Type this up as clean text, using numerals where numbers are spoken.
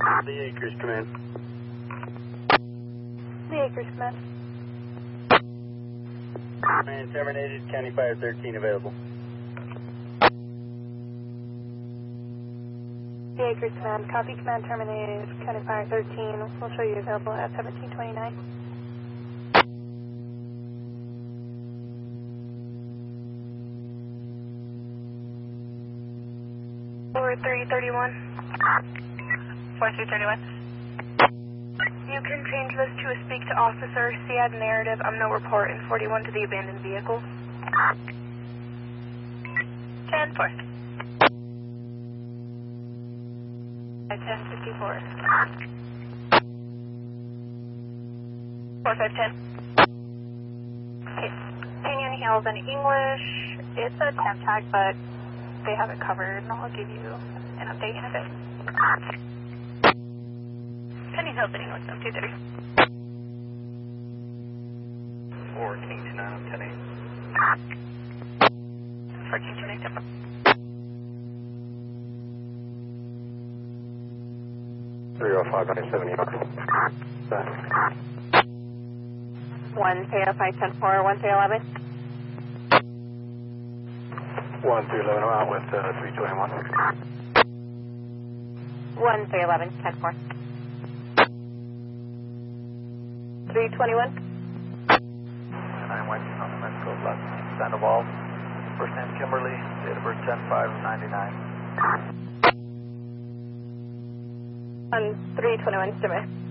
The Acres Command. The Acres Command. Command terminated, County Fire 13 available. The Acres Command, copy. Command terminated, County Fire 13. We'll show you available at 1729. 4331. 4331. You can change this to a speak to officer, SEAD narrative, no report, and 41 to the abandoned vehicle. 10-4. 1054. 4510. Canyon Hills in English. It's a temp tag, but they have it covered, and I'll give you an update in a bit. Canyon Hills in English, 230. 1429, 10-8. 1429. 305 97 yard. 1 KFI 10-4, 1 11. 1 through 11, I'm out with 321. 1 11, 10-4. 321. 9 White on the Mexico left, Sandoval. First name Kimberly, date of birth 10-5-99. 321, Stimmer.